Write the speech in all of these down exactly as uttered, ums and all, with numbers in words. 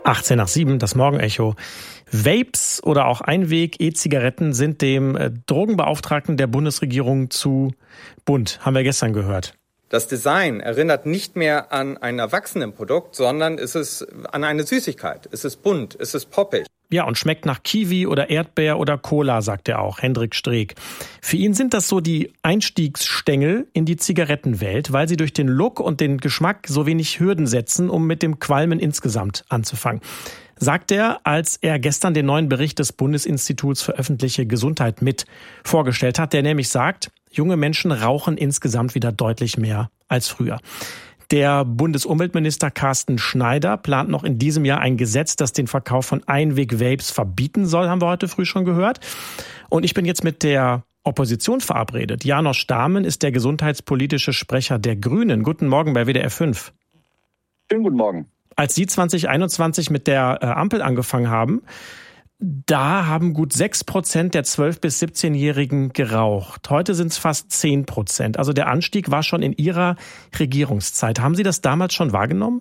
achtzehn nach sieben, das Morgenecho. Vapes oder auch Einweg-E-Zigaretten sind dem äh, Drogenbeauftragten der Bundesregierung zu bunt, haben wir gestern gehört. Das Design erinnert nicht mehr an ein Erwachsenenprodukt, sondern es ist an eine Süßigkeit. Es ist bunt, es ist poppig. Ja, und schmeckt nach Kiwi oder Erdbeer oder Cola, sagt er auch, Hendrik Streeck. Für ihn sind das so die Einstiegsstängel in die Zigarettenwelt, weil sie durch den Look und den Geschmack so wenig Hürden setzen, um mit dem Qualmen insgesamt anzufangen. Sagt er, als er gestern den neuen Bericht des Bundesinstituts für öffentliche Gesundheit mit vorgestellt hat, der nämlich sagt, junge Menschen rauchen insgesamt wieder deutlich mehr als früher. Der Bundesumweltminister Carsten Schneider plant noch in diesem Jahr ein Gesetz, das den Verkauf von Einweg-Vapes verbieten soll, haben wir heute früh schon gehört. Und ich bin jetzt mit der Opposition verabredet. Janosch Dahmen ist der gesundheitspolitische Sprecher der Grünen. Guten Morgen bei W D R fünf. Schönen guten Morgen. Als Sie zwanzig einundzwanzig mit der äh, Ampel angefangen haben, da haben gut sechs Prozent der zwölf- bis siebzehnjährigen geraucht. Heute sind es fast zehn Prozent. Also der Anstieg war schon in Ihrer Regierungszeit. Haben Sie das damals schon wahrgenommen?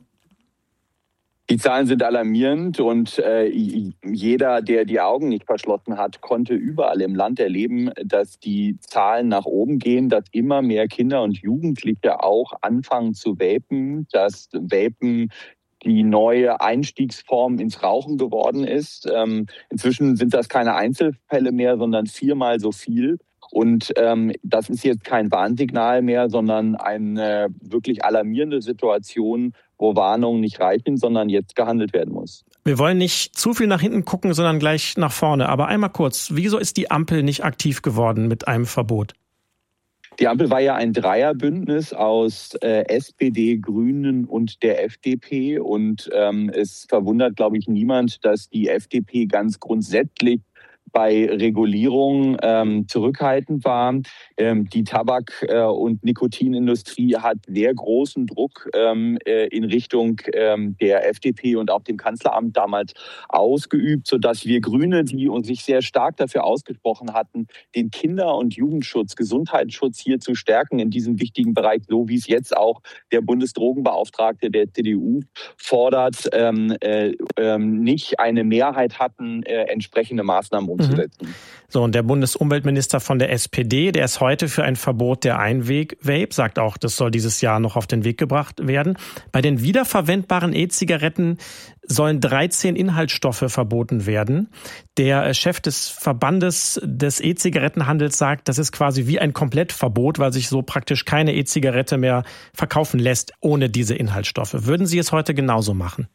Die Zahlen sind alarmierend und äh, jeder, der die Augen nicht verschlossen hat, konnte überall im Land erleben, dass die Zahlen nach oben gehen, dass immer mehr Kinder und Jugendliche auch anfangen zu vapen, dass Vapen die neue Einstiegsform ins Rauchen geworden ist. Ähm, inzwischen sind das keine Einzelfälle mehr, sondern viermal so viel. Und ähm, das ist jetzt kein Warnsignal mehr, sondern eine wirklich alarmierende Situation, wo Warnungen nicht reichen, sondern jetzt gehandelt werden muss. Wir wollen nicht zu viel nach hinten gucken, sondern gleich nach vorne. Aber einmal kurz, wieso ist die Ampel nicht aktiv geworden mit einem Verbot? Die Ampel war ja ein Dreierbündnis aus äh, S P D, Grünen und der F D P. Und ähm, es verwundert, glaube ich, niemand, dass die F D P ganz grundsätzlich bei Regulierung ähm, zurückhaltend war. Ähm, die Tabak- äh, und Nikotinindustrie hat sehr großen Druck ähm, äh, in Richtung ähm, der F D P und auch dem Kanzleramt damals ausgeübt, sodass wir Grüne, die uns sich sehr stark dafür ausgesprochen hatten, den Kinder- und Jugendschutz, Gesundheitsschutz hier zu stärken in diesem wichtigen Bereich, so wie es jetzt auch der Bundesdrogenbeauftragte der C D U fordert, ähm, äh, ähm, nicht eine Mehrheit hatten, äh, entsprechende Maßnahmen umzusetzen. So, und der Bundesumweltminister von der S P D, der ist heute für ein Verbot der Einweg-Vape, sagt auch, das soll dieses Jahr noch auf den Weg gebracht werden. Bei den wiederverwendbaren E-Zigaretten sollen dreizehn Inhaltsstoffe verboten werden. Der Chef des Verbandes des E-Zigarettenhandels sagt, das ist quasi wie ein Komplettverbot, weil sich so praktisch keine E-Zigarette mehr verkaufen lässt ohne diese Inhaltsstoffe. Würden Sie es heute genauso machen?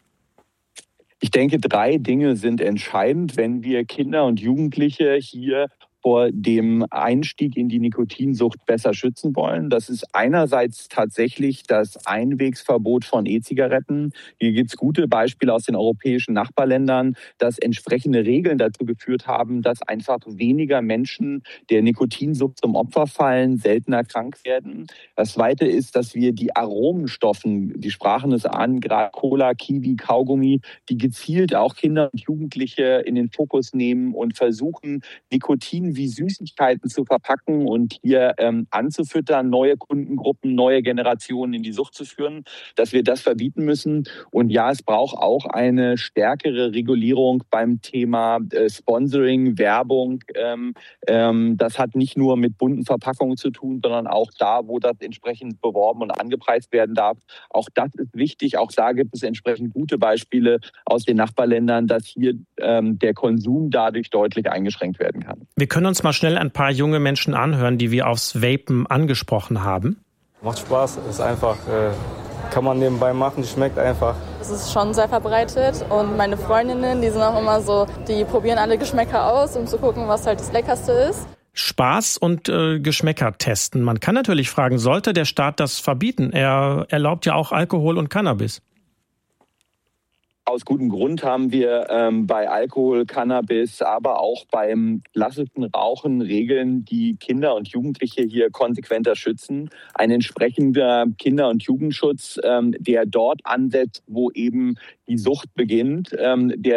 Ich denke, drei Dinge sind entscheidend, wenn wir Kinder und Jugendliche hier vor dem Einstieg in die Nikotinsucht besser schützen wollen. Das ist einerseits tatsächlich das Einwegsverbot von E-Zigaretten. Hier gibt es gute Beispiele aus den europäischen Nachbarländern, dass entsprechende Regeln dazu geführt haben, dass einfach weniger Menschen der Nikotinsucht zum Opfer fallen, seltener krank werden. Das Zweite ist, dass wir die Aromenstoffen, die sprachen es an, gerade Cola, Kiwi, Kaugummi, die gezielt auch Kinder und Jugendliche in den Fokus nehmen und versuchen, Nikotin wie Süßigkeiten zu verpacken und hier ähm, anzufüttern, neue Kundengruppen, neue Generationen in die Sucht zu führen, dass wir das verbieten müssen. Und ja, es braucht auch eine stärkere Regulierung beim Thema äh, Sponsoring, Werbung. Ähm, ähm, das hat nicht nur mit bunten Verpackungen zu tun, sondern auch da, wo das entsprechend beworben und angepreist werden darf. Auch das ist wichtig. Auch da gibt es entsprechend gute Beispiele aus den Nachbarländern, dass hier ähm, der Konsum dadurch deutlich eingeschränkt werden kann. Wir können uns mal schnell ein paar junge Menschen anhören, die wir aufs Vapen angesprochen haben. Macht Spaß, ist einfach, äh, kann man nebenbei machen, schmeckt einfach. Es ist schon sehr verbreitet und meine Freundinnen, die sind auch immer so, die probieren alle Geschmäcker aus, um zu gucken, was halt das Leckerste ist. Spaß und äh, Geschmäcker testen. Man kann natürlich fragen, sollte der Staat das verbieten? Er erlaubt ja auch Alkohol und Cannabis. Aus gutem Grund haben wir ähm, bei Alkohol, Cannabis, aber auch beim klassischen Rauchen Regeln, die Kinder und Jugendliche hier konsequenter schützen. Ein entsprechender Kinder- und Jugendschutz, ähm, der dort ansetzt, wo eben die Sucht beginnt, ähm, der